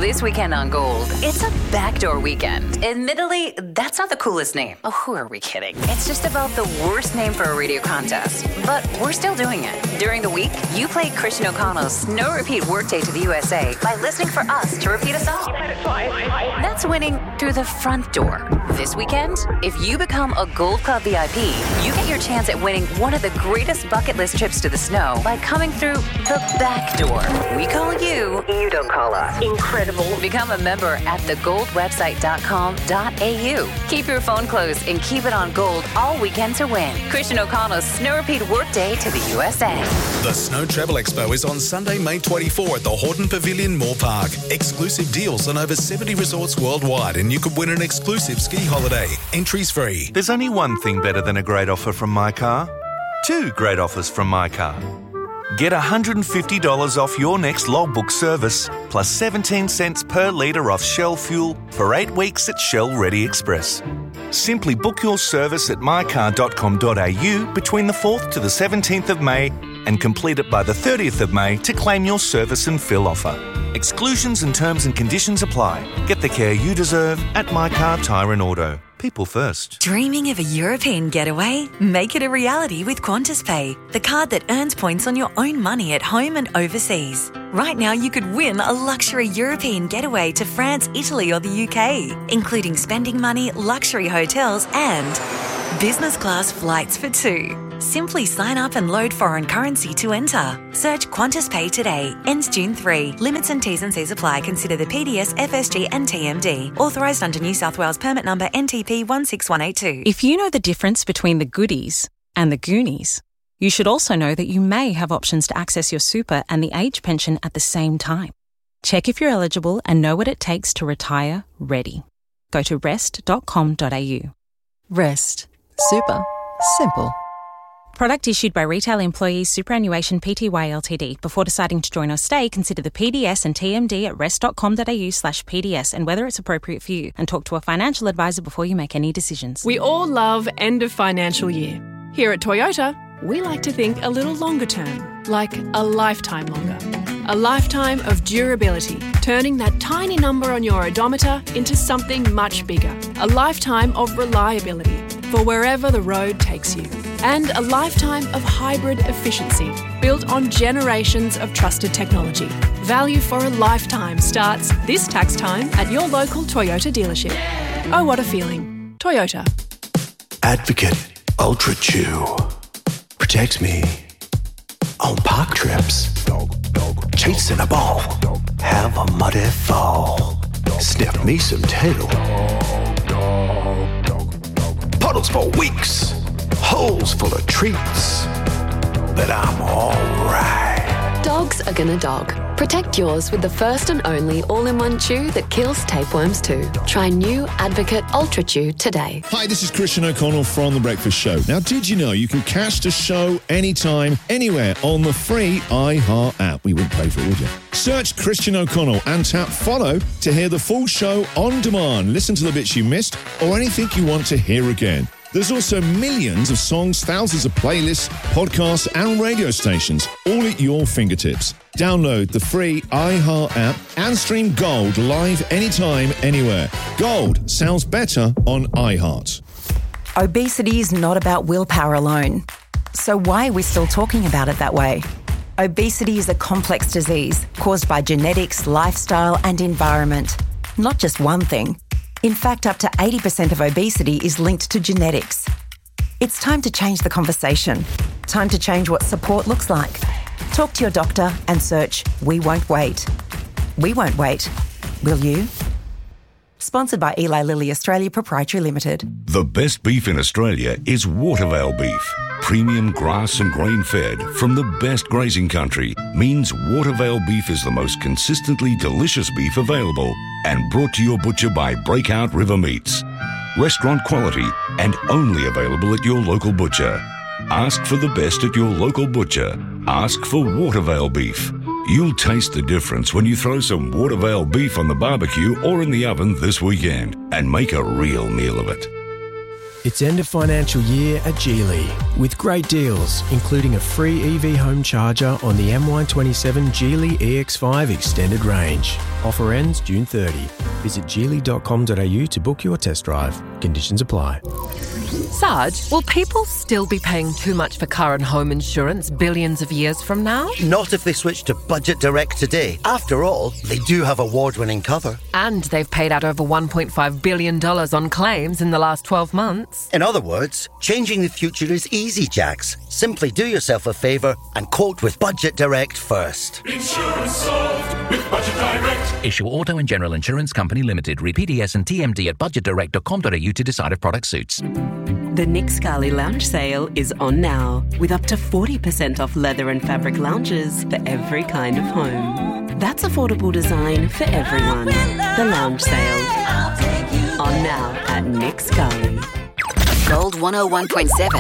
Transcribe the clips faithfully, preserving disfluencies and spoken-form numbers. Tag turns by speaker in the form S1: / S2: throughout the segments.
S1: This weekend on Gold, it's a backdoor weekend. Admittedly, that's not the coolest name. Oh, who are we kidding? It's just about the worst name for a radio contest. But we're still doing it. During the week, you played Christian O'Connell's No Repeat Workday to the U S A by listening for us to repeat a song. That's winning through the front door. This weekend, if you become a Gold Club V I P, you get your chance at winning one of the greatest bucket list trips to the snow by coming through the back door. We call you, you don't call us. Incredible. Become a member at the gold website dot com dot a u. Keep your phone closed and keep it on Gold all weekend to win. Christian O'Connell's Snow Repeat Workday to the U S A.
S2: The Snow Travel Expo is on Sunday, May twenty-fourth at the Horton Pavilion Moore Park. Exclusive deals on over seventy resorts worldwide, and you could win an exclusive ski holiday. Entries free.
S3: There's only one thing better than a great offer from My Car. Two great offers from My Car. Get one hundred fifty dollars off your next logbook service, plus seventeen cents per litre off Shell fuel for eight weeks at Shell Ready Express. Simply book your service at my car dot com dot a u between the fourth to the seventeenth of May and complete it by the thirtieth of May to claim your service and fill offer. Exclusions and terms and conditions apply. Get the care you deserve at My Car Tyre and Auto. People first.
S4: Dreaming of a European getaway? Make it a reality with Qantas Pay, the card that earns points on your own money at home and overseas. Right now, you could win a luxury European getaway to France, Italy, or the U K, including spending money, luxury hotels, and business class flights for two. Simply sign up and load foreign currency to enter. Search Qantas Pay today. Ends June third. Limits and T's and C's apply. Consider the P D S, F S G and T M D. Authorised under New South Wales permit number N T P one six one eight two.
S5: If you know the difference between the goodies and the Goonies, you should also know that you may have options to access your super and the age pension at the same time. Check if you're eligible and know what it takes to retire ready. Go to rest dot com dot a u.
S6: Rest. Super. Simple.
S5: Product issued by Retail Employees Superannuation Pty Ltd. Before deciding to join or stay, consider the P D S and T M D at rest dot com dot a u slash P D S and whether it's appropriate for you, and talk to a financial advisor before you make any decisions.
S7: We all love end of financial year. Here at Toyota, we like to think a little longer term, like a lifetime longer. A lifetime of durability, turning that tiny number on your odometer into something much bigger. A lifetime of reliability for wherever the road takes you. And a lifetime of hybrid efficiency, built on generations of trusted technology. Value for a lifetime starts this tax time at your local Toyota dealership. Oh, what a feeling. Toyota.
S8: Advocate Ultra Chew protects me on park trips. Chasing a ball, have a muddy fall. Sniff me some tail. Puddles for weeks, holes full of treats. But I'm alright.
S9: Dogs are gonna dog. Protect yours with the first and only all-in-one chew that kills tapeworms too. Try new Advocate Ultra Chew today.
S10: Hi, this is Christian O'Connell from The Breakfast Show. Now, did you know you can catch the show anytime, anywhere on the free iHeart app? We wouldn't pay for it, would you? Search Christian O'Connell and tap follow to hear the full show on demand. Listen to the bits you missed or anything you want to hear again. There's also millions of songs, thousands of playlists, podcasts and radio stations, all at your fingertips. Download the free iHeart app and stream Gold live anytime, anywhere. Gold sounds better on iHeart.
S4: Obesity is not about willpower alone. So why are we still talking about it that way? Obesity is a complex disease caused by genetics, lifestyle and environment. Not just one thing. In fact, up to eighty percent of obesity is linked to genetics. It's time to change the conversation. Time to change what support looks like. Talk to your doctor and search We Won't Wait. We won't wait. Will you? Sponsored by Eli Lilly Australia Proprietary Limited.
S11: The best beef in Australia is Watervale beef. Premium grass and grain-fed from the best grazing country means Watervale beef is the most consistently delicious beef available and brought to your butcher by Breakout River Meats. Restaurant quality and only available at your local butcher. Ask for the best at your local butcher. Ask for Watervale beef. You'll taste the difference when you throw some Watervale beef on the barbecue or in the oven this weekend and make a real meal of it.
S12: It's end of financial year at Geely with great deals, including a free E V home charger on the M Y twenty-seven Geely E X five Extended Range. Offer ends June thirtieth. Visit geely dot com dot a u to book your test drive. Conditions apply.
S13: Sarge, will people still be paying too much for car and home insurance billions of years from now?
S14: Not if they switch to Budget Direct today. After all, they do have award-winning cover.
S13: And they've paid out over one point five billion dollars on claims in the last twelve months.
S14: In other words, changing the future is easy, Jax. Simply do yourself a favour and quote with Budget Direct first.
S15: Insurance solved with Budget Direct.
S16: Issue Auto and General Insurance Company Limited. Read P D S and T M D at budget direct dot com dot a u to decide if product suits.
S17: The Nick Scali Lounge Sale is on now, with up to forty percent off leather and fabric lounges for every kind of home. That's affordable design for everyone. The Lounge Sale. On now at Nick Scali.
S1: Gold one oh one point seven.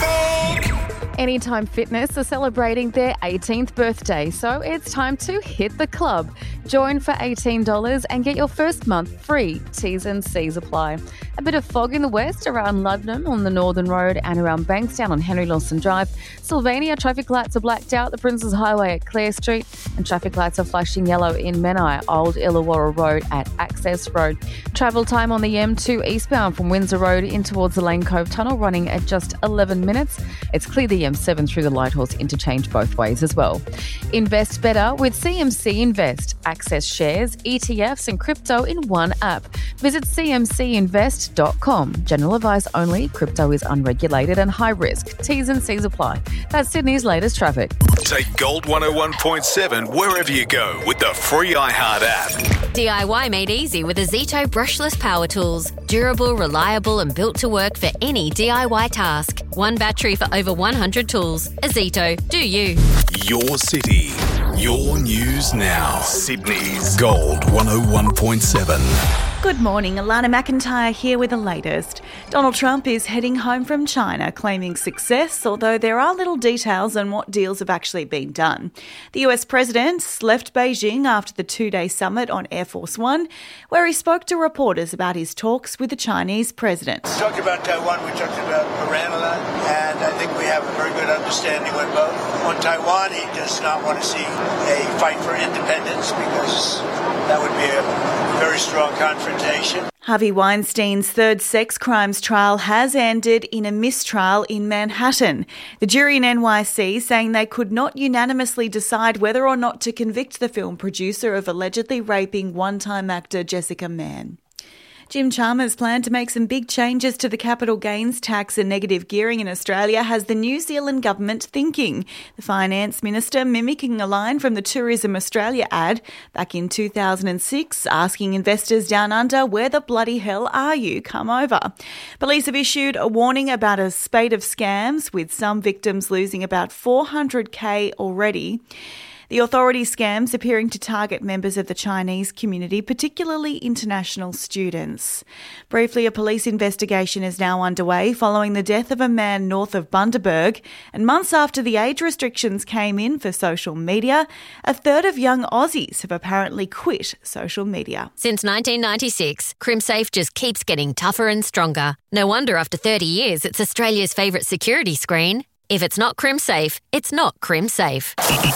S18: Anytime Fitness are celebrating their eighteenth birthday, so it's time to hit the club. Join for eighteen dollars and get your first month free. T's and C's apply. A bit of fog in the west around Luddenham on the Northern Road and around Bankstown on Henry Lawson Drive. Sylvania, traffic lights are blacked out. The Princes Highway at Clare Street and traffic lights are flashing yellow in Menai, Old Illawarra Road at Access Road. Travel time on the M two eastbound from Windsor Road in towards the Lane Cove Tunnel running at just eleven minutes. It's clear the M seven through the Lighthorse interchange both ways as well. Invest better with C M C Invest. Access shares, E T Fs and crypto in one app. Visit c m c invest dot com. General advice only. Crypto is unregulated and high risk. T's and C's apply. That's Sydney's latest traffic.
S2: Take Gold one oh one point seven wherever you go with the free iHeart app.
S19: D I Y made easy with Azito brushless power tools. Durable, reliable and built to work for any D I Y task. One battery for over one hundred tools. Azito, do you.
S2: Your city, your news now. Sydney's Gold one oh one point seven.
S20: Good morning, Alana McIntyre here with the latest. Donald Trump is heading home from China, claiming success, although there are little details on what deals have actually been done. The U S president left Beijing after the two-day summit on Air Force One, where he spoke to reporters about his talks with the Chinese president.
S21: We talked about Taiwan, we talked about Iran a lot, and I think we have a very good understanding with both. On Taiwan, he does not want to see a fight for independence because that would be a very strong confrontation.
S20: Harvey Weinstein's third sex crimes trial has ended in a mistrial in Manhattan. The jury in N Y C saying they could not unanimously decide whether or not to convict the film producer of allegedly raping one-time actor Jessica Mann. Jim Chalmers' plan to make some big changes to the capital gains tax and negative gearing in Australia has the New Zealand government thinking. The finance minister mimicking a line from the Tourism Australia ad back in two thousand six, asking investors down under, where the bloody hell are you? Come over. Police have issued a warning about a spate of scams, with some victims losing about four hundred thousand already. The authority scams appearing to target members of the Chinese community, particularly international students. Briefly, a police investigation is now underway following the death of a man north of Bundaberg, and months after the age restrictions came in for social media, a third of young Aussies have apparently quit social media.
S19: Since nineteen ninety-six, CrimSafe just keeps getting tougher and stronger. No wonder after thirty years, it's Australia's favourite security screen. If it's not CrimSafe, it's not CrimSafe.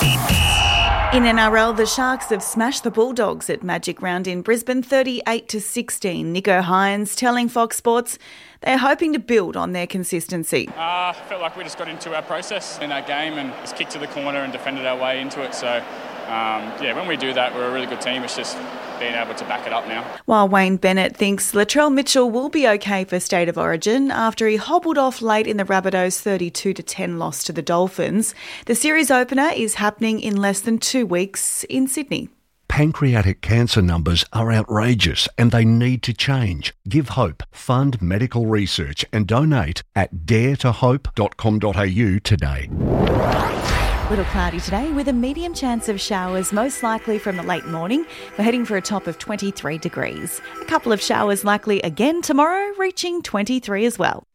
S20: In N R L, the Sharks have smashed the Bulldogs at Magic Round in Brisbane thirty-eight to sixteen. Nico Hines telling Fox Sports they're hoping to build on their consistency.
S22: Uh, I felt like we just got into our process in our game and just kicked to the corner and defended our way into it. So, um, yeah, when we do that, we're a really good team. It's just being able to back it up now.
S20: While Wayne Bennett thinks Latrell Mitchell will be okay for State of Origin after he hobbled off late in the Rabbitohs' thirty-two to ten loss to the Dolphins. The series opener is happening in less than two weeks in Sydney.
S11: Pancreatic cancer numbers are outrageous and they need to change. Give hope, fund medical research and donate at dare to hope dot com dot a u today.
S20: Little cloudy today with a medium chance of showers, most likely from the late morning. We're heading for a top of twenty-three degrees. A couple of showers likely again tomorrow, reaching twenty-three as well.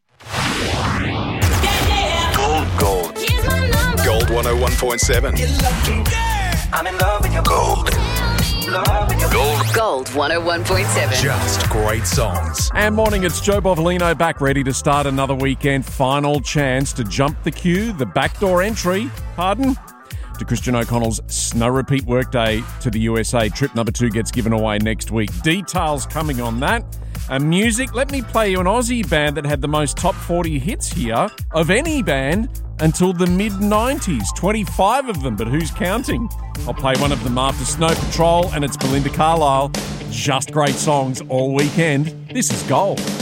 S2: Gold, gold. Gold one oh one point seven.
S1: I'm in love with your gold. Gold. Gold. Gold one oh one point seven.
S2: Just great songs.
S3: And morning, it's Joe Bovolino back ready to start another weekend. Final chance to jump the queue, the backdoor entry, pardon, to Christian O'Connell's Snow Repeat Workday to the U S A. Trip number two gets given away next week. Details coming on that. And music, let me play you an Aussie band that had the most top forty hits here of any band until the mid nineties. twenty-five of them, but who's counting? I'll play one of them after Snow Patrol, and it's Belinda Carlisle. Just great songs all weekend. This is Gold.